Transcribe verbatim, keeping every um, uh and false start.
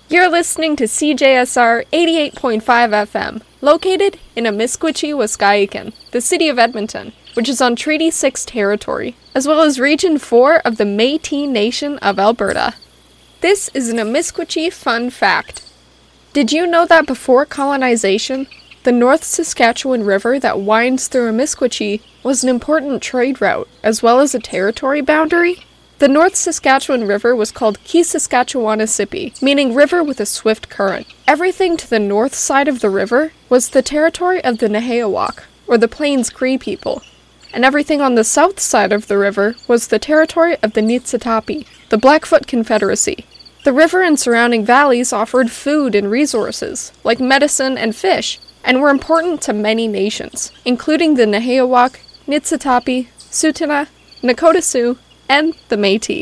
You're listening to C J S R eighty-eight point five F M, located in Amiskwichi, Waskahikan, the city of Edmonton, which is on Treaty six territory, as well as Region four of the Métis Nation of Alberta. This is an Amiskwichi fun fact. Did you know that before colonization, the North Saskatchewan River that winds through Amiskwichi was an important trade route, as well as a territory boundary? The North Saskatchewan River was called Keesaskatchewanasipi, meaning river with a swift current. Everything to the north side of the river was the territory of the Nehiyawak, or the Plains Cree people, and everything on the south side of the river was the territory of the Niitsitapi, the Blackfoot Confederacy. The river and surrounding valleys offered food and resources, like medicine and fish, and were important to many nations, including the Nehiyawak, Niitsitapi, Tsuut'ina, Nakota Sioux, and the Métis.